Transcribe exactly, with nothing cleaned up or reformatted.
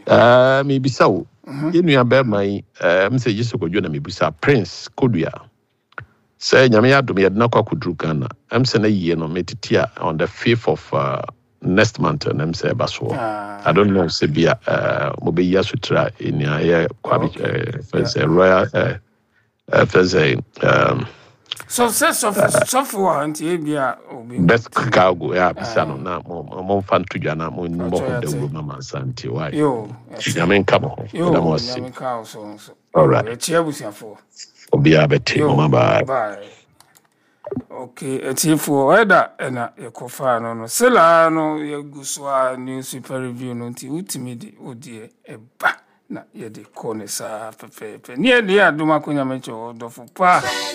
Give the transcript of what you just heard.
Uh, maybe so. You know, about my um, say just go join me, bisa Prince Kodua. Say, Yamia do me at Naka Kudrukana. I'm saying a year no metitia on the fifth of uh, next month, and I'm saying Baswo. I don't know, Sabia, uh, Mobiya Sutra in your air, Quabi, uh, Royal, uh, first um, so says of software and Abia best cargo, yeah, Pisano, now, more fun to Jana, more of the woman, Santi. Why? Yo, I mean, come on, yo, Yamin cow songs. All right, a chair was here for. Obia Betty, Mama, bye. Okay, it's here for weather and a cofano. No, Selano, your Guswa news super review, no, ultimate, oh dear, a ba. Na, ye de corner, sir, pepe, near the Aduma Kunya Mecho, or Dofu Pa.